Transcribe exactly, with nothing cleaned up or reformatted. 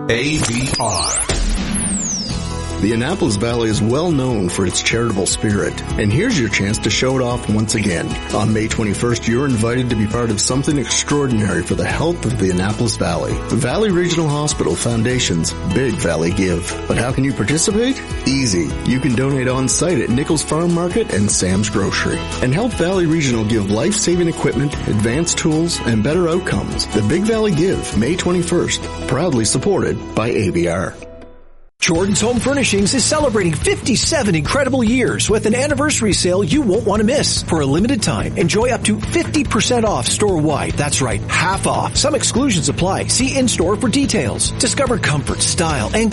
A B R. The Annapolis Valley is well known for its charitable spirit, and here's your chance to show it off once again. On May twenty-first, you're invited to be part of something extraordinary for the health of the Annapolis Valley. Valley Regional Hospital Foundation's Big Valley Give. But how can you participate? Easy. You can donate on site at Nichols Farm Market and Sam's Grocery, and help Valley Regional give life-saving equipment, advanced tools, and better outcomes. The Big Valley Give, May twenty-first, proudly supported by A B R. Jordan's Home Furnishings is celebrating fifty-seven incredible years with an anniversary sale you won't want to miss. For a limited time, enjoy up to fifty percent off store-wide. That's right, half off. Some exclusions apply. See in-store for details. Discover comfort, style, and